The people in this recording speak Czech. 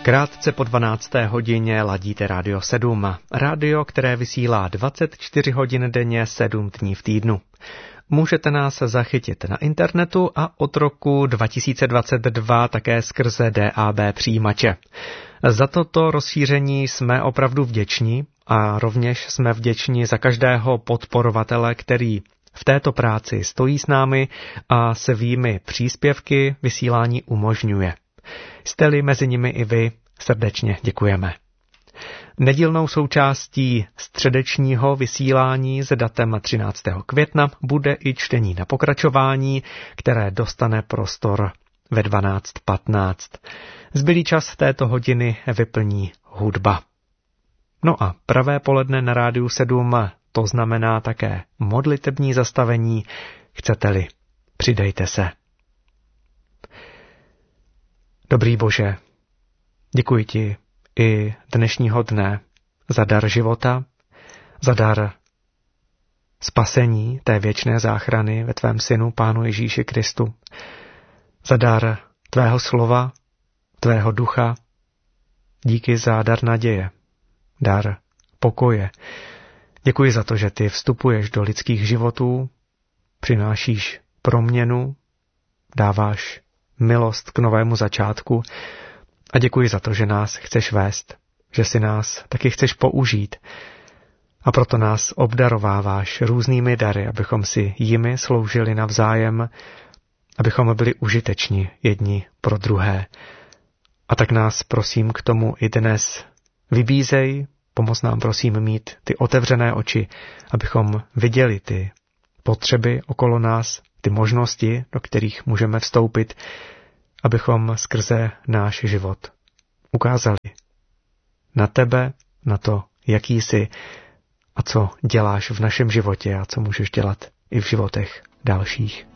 Krátce po 12. hodině ladíte Rádio 7. Rádio, které vysílá 24 hodin denně, 7 dní v týdnu. Můžete nás zachytit na internetu a od roku 2022 také skrze DAB přijímače. Za toto rozšíření jsme opravdu vděční a rovněž jsme vděční za každého podporovatele, který v této práci stojí s námi a svými příspěvky vysílání umožňuje. Jste-li mezi nimi i vy, srdečně děkujeme. Nedílnou součástí středečního vysílání s datem 13. května bude i čtení na pokračování, které dostane prostor ve 12:15. Zbylý čas této hodiny vyplní hudba. No a pravé poledne na Rádiu 7, to znamená také modlitební zastavení. Chcete-li, přidejte se. Dobrý Bože, děkuji ti i dnešního dne za dar života, za dar spasení té věčné záchrany ve tvém synu, Pánu Ježíši Kristu, za dar tvého slova, tvého ducha, díky za dar naděje, dar pokoje. Děkuji za to, že ty vstupuješ do lidských životů, přinášíš proměnu, dáváš milost k novému začátku a děkuji za to, že nás chceš vést, že si nás taky chceš použít a proto nás obdarováváš různými dary, abychom si jimi sloužili navzájem, abychom byli užiteční jedni pro druhé. A tak nás prosím k tomu i dnes vybízej, pomoz nám prosím mít ty otevřené oči, abychom viděli ty potřeby okolo nás, ty možnosti, do kterých můžeme vstoupit, abychom skrze náš život ukázali na tebe, na to, jaký jsi a co děláš v našem životě a co můžeš dělat i v životech dalších.